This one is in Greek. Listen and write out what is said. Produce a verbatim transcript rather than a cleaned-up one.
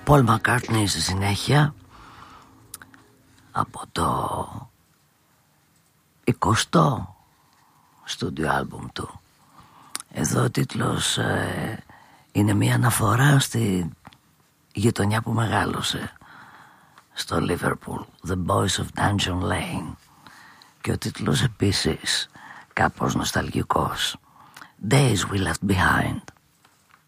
Paul McCartney στη συνέχεια, από το εικοστό στούντιο άλμπουμ του. Εδώ ο τίτλος ε, είναι μια αναφορά στη γειτονιά που μεγάλωσε, στο Liverpool, The Boys of Dungeon Lane. Και ο τίτλος επίσης κάπως νοσταλγικός, Days We Left Behind.